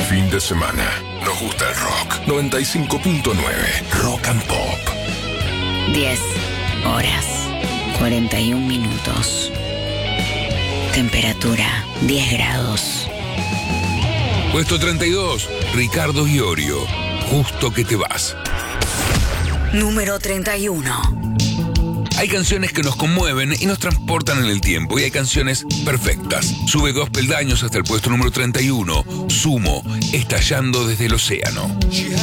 fin de semana. Nos gusta el rock. 95.9 Rock and Pop. 10 horas 41 minutos. Temperatura 10 grados. Puesto 32, Ricardo Iorio. Justo que te vas. Número 31. Hay canciones que nos conmueven y nos transportan en el tiempo, y hay canciones perfectas. Sube 2 peldaños hasta el puesto número 31. Sumo, Estallando desde el océano.